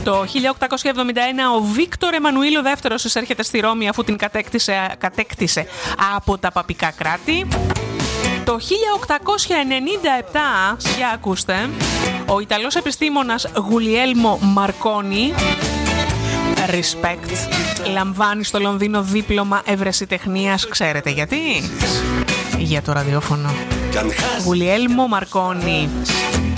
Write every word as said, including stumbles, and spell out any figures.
Το χίλια οκτακόσια εβδομήντα ένα ο Βίκτορ Εμμανουήλ ο δεύτερος εισέρχεται στη Ρώμη αφού την κατέκτησε, κατέκτησε από τα παπικά κράτη. Το χίλια οκτακόσια ενενήντα επτά, για ακούστε, ο Ιταλός επιστήμονας Γουλιέλμο Μαρκόνι, respect, λαμβάνει στο Λονδίνο δίπλωμα ευρεσιτεχνίας. Ξέρετε γιατί? Για το ραδιόφωνο. Γουλιέλμο Μαρκόνι